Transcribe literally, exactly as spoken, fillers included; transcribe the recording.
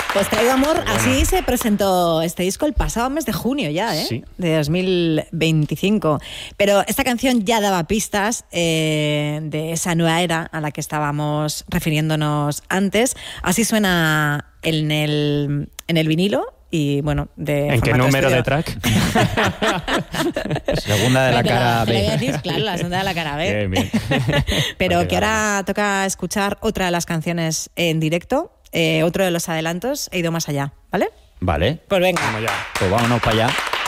Pues Traigo Amor, bueno. Así se presentó este disco el pasado mes de junio ya, ¿eh? Sí. De dos mil veinticinco. Pero esta canción ya daba pistas eh, de esa nueva era a la que estábamos refiriéndonos antes. Así suena en el, en el vinilo. Y bueno, de ¿en qué número estudio? De track? Segunda de la cara B. Te lo voy a decir, claro, la segunda de la cara B. Bien, bien. Pero Vale, que ahora toca escuchar otra de las canciones en directo, eh, otro de los adelantos, He ido más allá, ¿vale? Vale. Pues venga. Vamos ya. Pues vámonos para allá.